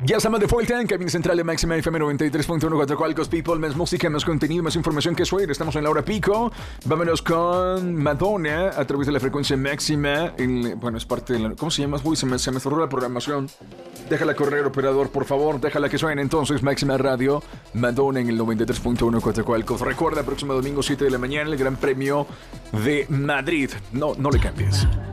Ya estamos de vuelta en Cabina Central de Máxima FM 93.1 Cualcos People. Más música, más contenido, más información que suena. Estamos en la hora pico. Vámonos con Madonna a través de la frecuencia máxima. Bueno, es parte de la... ¿Cómo se llama? Uy, se me cerró la programación. Déjala correr, operador, por favor. Déjala que suene entonces. Máxima Radio. Madonna en el 93.1 Cualcos. Recuerda, próximo domingo 7 de la mañana, el Gran Premio de Madrid. No le cambies.